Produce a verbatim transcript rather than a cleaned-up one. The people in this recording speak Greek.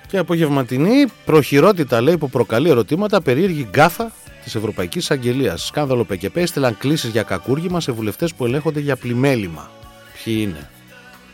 Και απογευματινή προχειρότητα, λέει, που προκαλεί ερωτήματα, περίεργη γκάφα της Ευρωπαϊκής Αγγελίας. Σκάνδαλο ΠΚΠ, έστειλαν κλήσεις για κακούργημα σε βουλευτές που ελέγχονται για πλημέλημα. Ποιοι είναι?